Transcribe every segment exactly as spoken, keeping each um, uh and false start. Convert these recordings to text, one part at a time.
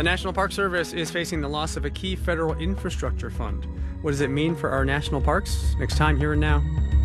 The National Park Service is facing the loss of a key federal infrastructure fund. What does it mean for our national parks? Next time, here and now.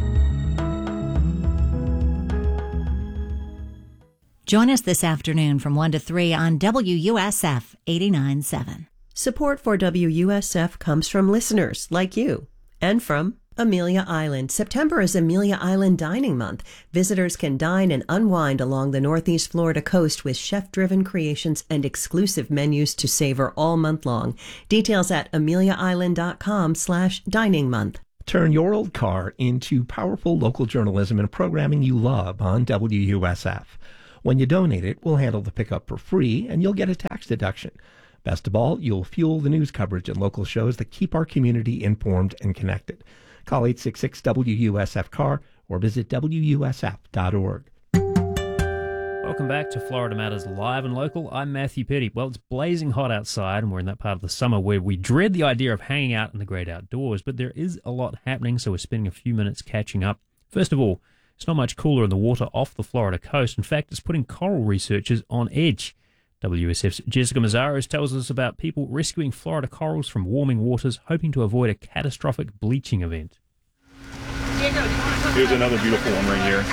Join us this afternoon from one to three on W U S F eighty-nine point seven. Support for W U S F comes from listeners like you and from Amelia Island. September is Amelia Island Dining Month. Visitors can dine and unwind along the Northeast Florida coast with chef-driven creations and exclusive menus to savor all month long. Details at ameliaisland.com slash dining month. Turn your old car into powerful local journalism and programming you love on W U S F. When you donate it, we'll handle the pickup for free, and you'll get a tax deduction. Best of all, you'll fuel the news coverage and local shows that keep our community informed and connected. Call eight six six W U S F C A R or visit W U S F dot org. Welcome back to Florida Matters Live and Local. I'm Matthew Petty. Well, it's blazing hot outside, and we're in that part of the summer where we dread the idea of hanging out in the great outdoors, but there is a lot happening, so we're spending a few minutes catching up. First of all, it's not much cooler in the water off the Florida coast. In fact, it's putting coral researchers on edge. W S F's Jessica Mazzaros tells us about people rescuing Florida corals from warming waters, hoping to avoid a catastrophic bleaching event. Here's another beautiful one right here.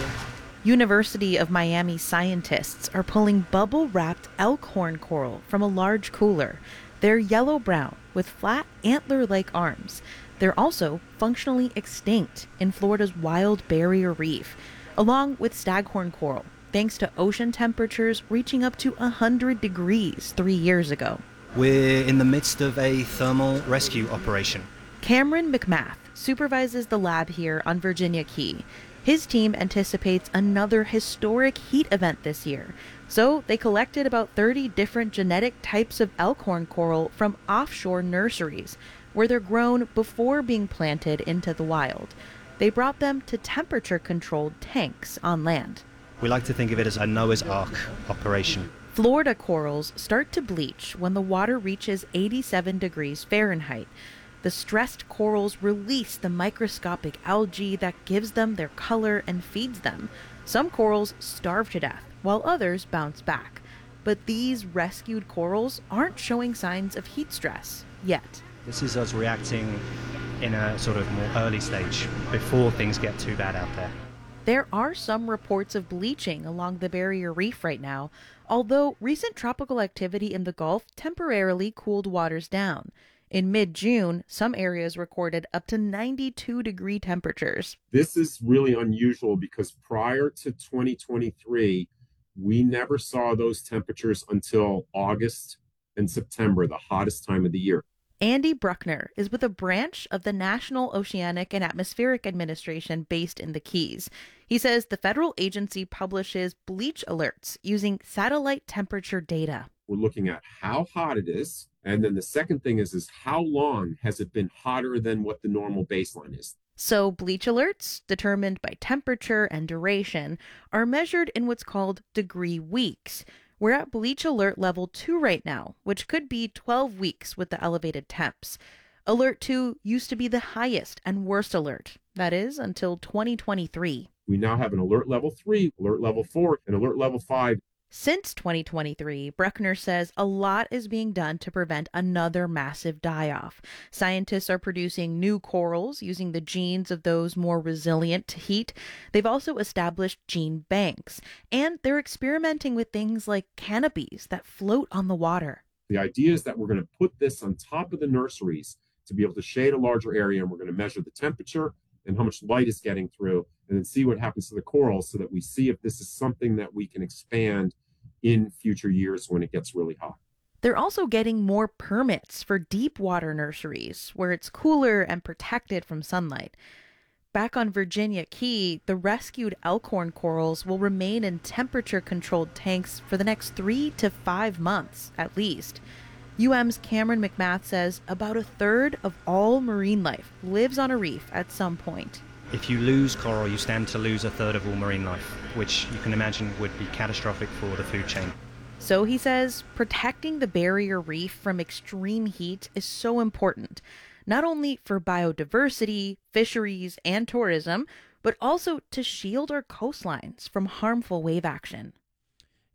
University of Miami scientists are pulling bubble-wrapped elkhorn coral from a large cooler. They're yellow-brown with flat antler-like arms. They're also functionally extinct in Florida's Wild Barrier Reef, along with staghorn coral, thanks to ocean temperatures reaching up to one hundred degrees three years ago. We're in the midst of a thermal rescue operation. Cameron McMath supervises the lab here on Virginia Key. His team anticipates another historic heat event this year, so they collected about thirty different genetic types of elkhorn coral from offshore nurseries, where they're grown before being planted into the wild. They brought them to temperature-controlled tanks on land. We like to think of it as a Noah's Ark operation. Florida corals start to bleach when the water reaches eighty-seven degrees Fahrenheit. The stressed corals release the microscopic algae that gives them their color and feeds them. Some corals starve to death, while others bounce back. But these rescued corals aren't showing signs of heat stress yet. This is us reacting in a sort of more early stage, before things get too bad out there. There are some reports of bleaching along the Barrier Reef right now, although recent tropical activity in the Gulf temporarily cooled waters down. In mid-June, some areas recorded up to ninety-two degree temperatures. This is really unusual because prior to twenty twenty-three, we never saw those temperatures until August and September, the hottest time of the year. Andy Bruckner is with a branch of the National Oceanic and Atmospheric Administration based in the Keys. He says the federal agency publishes bleach alerts using satellite temperature data. We're looking at how hot it is. And then the second thing is, is how long has it been hotter than what the normal baseline is? So bleach alerts, determined by temperature and duration, are measured in what's called degree weeks. We're at bleach alert level two right now, which could be twelve weeks with the elevated temps. Alert two used to be the highest and worst alert. That is, until twenty twenty-three. We now have an alert level three, alert level four, and alert level five. Since twenty twenty-three, Bruckner says a lot is being done to prevent another massive die-off. Scientists are producing new corals using the genes of those more resilient to heat. They've also established gene banks, and they're experimenting with things like canopies that float on the water. The idea is that we're going to put this on top of the nurseries to be able to shade a larger area, and we're going to measure the temperature and how much light is getting through, and then see what happens to the corals so that we see if this is something that we can expand in future years when it gets really hot. They're also getting more permits for deep water nurseries where it's cooler and protected from sunlight. Back on Virginia Key, the rescued elkhorn corals will remain in temperature-controlled tanks for the next three to five months at least. U M's Cameron McMath says about a third of all marine life lives on a reef at some point. If you lose coral, you stand to lose a third of all marine life, which you can imagine would be catastrophic for the food chain. So he says protecting the barrier reef from extreme heat is so important, not only for biodiversity, fisheries, and tourism, but also to shield our coastlines from harmful wave action.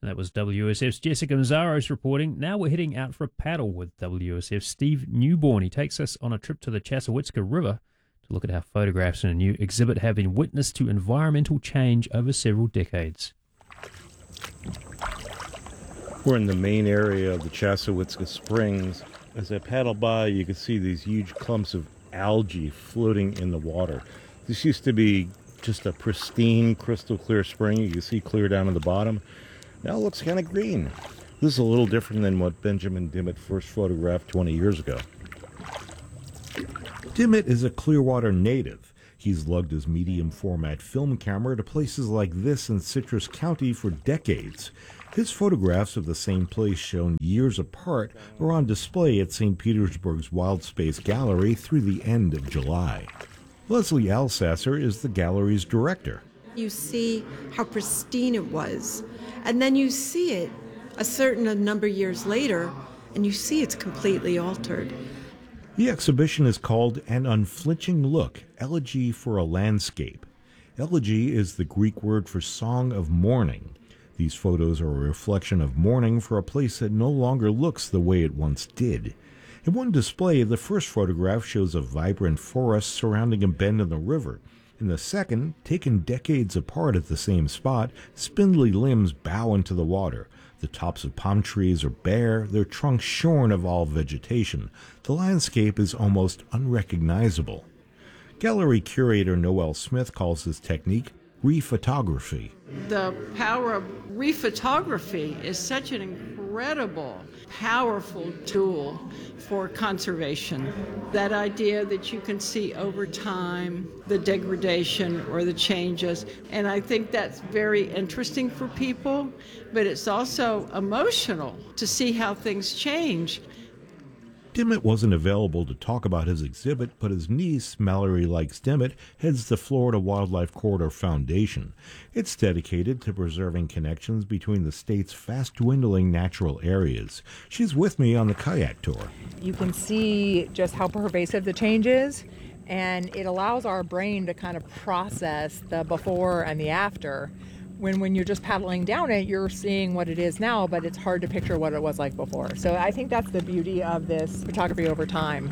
That was W S F's Jessica Mazzaros reporting. Now we're heading out for a paddle with W S F's Steve Newborn. He takes us on a trip to the Chassahowitzka River to look at how photographs in a new exhibit have been witness to environmental change over several decades. We're in the main area of the Chassahowitzka Springs. As I paddle by, you can see these huge clumps of algae floating in the water. This used to be just a pristine, crystal clear spring. You can see clear down at the bottom. Now it looks kind of green. This is a little different than what Benjamin Dimmitt first photographed twenty years ago. Dimmitt is a Clearwater native. He's lugged his medium format film camera to places like this in Citrus County for decades. His photographs of the same place shown years apart are on display at Saint Petersburg's Wild Space Gallery through the end of July. Leslie Alsasser is the gallery's director. You see how pristine it was, and then you see it a certain number of years later, and you see it's completely altered. The exhibition is called An Unflinching Look, Elegy for a Landscape. Elegy is the Greek word for song of mourning. These photos are a reflection of mourning for a place that no longer looks the way it once did. In one display, the first photograph shows a vibrant forest surrounding a bend in the river. In the second, taken decades apart at the same spot, spindly limbs bow into the water. The tops of palm trees are bare, their trunks shorn of all vegetation. The landscape is almost unrecognizable. Gallery curator Noel Smith calls this technique rephotography. The power of rephotography is such an incredible, powerful tool for conservation. That idea that you can see over time the degradation or the changes, and I think that's very interesting for people, but it's also emotional to see how things change. Dimmitt wasn't available to talk about his exhibit, but his niece, Mallory Likes Dimmitt, heads the Florida Wildlife Corridor Foundation. It's dedicated to preserving connections between the state's fast-dwindling natural areas. She's with me on the kayak tour. You can see just how pervasive the change is, and it allows our brain to kind of process the before and the after. When when you're just paddling down it, you're seeing what it is now, but it's hard to picture what it was like before. So I think that's the beauty of this photography over time.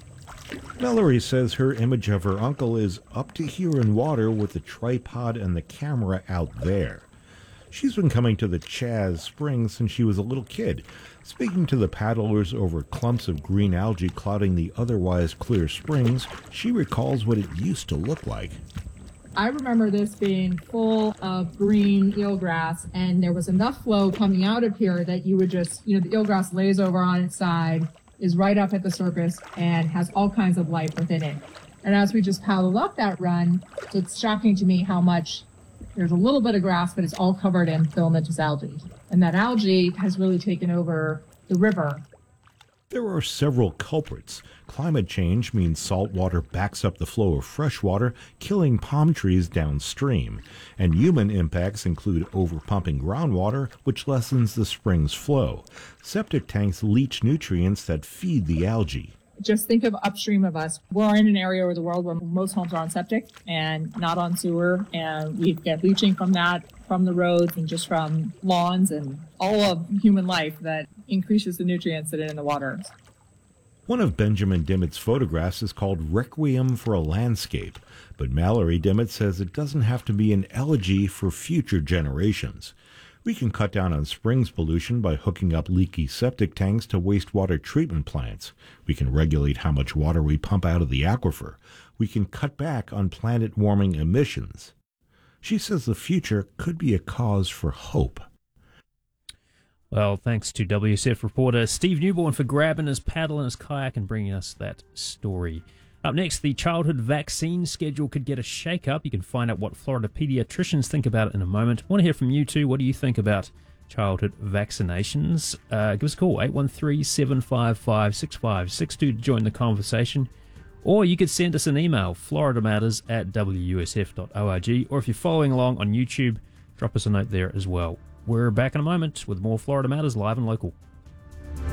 Mallory says her image of her uncle is up to here in water with the tripod and the camera out there. She's been coming to the Chaz Springs since she was a little kid. Speaking to the paddlers over clumps of green algae clouding the otherwise clear springs, she recalls what it used to look like. I remember this being full of green eelgrass, and there was enough flow coming out of here that you would just, you know, the eelgrass lays over on its side, is right up at the surface, and has all kinds of life within it. And as we just paddled up that run, it's shocking to me how much, there's a little bit of grass, but it's all covered in filamentous algae. And that algae has really taken over the river. There are several culprits. Climate change means salt water backs up the flow of fresh water, killing palm trees downstream. And human impacts include overpumping groundwater, which lessens the spring's flow. Septic tanks leach nutrients that feed the algae. Just think of upstream of us. We're in an area of the world where most homes are on septic and not on sewer, and we get leaching from that, from the roads and just from lawns and all of human life that increases the nutrients that are in the water. One of Benjamin Dimmitt's photographs is called Requiem for a Landscape, but Mallory Dimmitt says it doesn't have to be an elegy for future generations. We can cut down on springs pollution by hooking up leaky septic tanks to wastewater treatment plants. We can regulate how much water we pump out of the aquifer. We can cut back on planet-warming emissions. She says the future could be a cause for hope. Well, thanks to W S F reporter Steve Newborn for grabbing his paddle and his kayak and bringing us that story. Up next, the childhood vaccine schedule could get a shake-up. You can find out what Florida pediatricians think about it in a moment. I want to hear from you too. What do you think about childhood vaccinations? Uh, give us a call, eight one three, seven five five, six five six two to join the conversation. Or you could send us an email, florida matters at w u s f dot org. Or if you're following along on YouTube, drop us a note there as well. We're back in a moment with more Florida Matters live and local.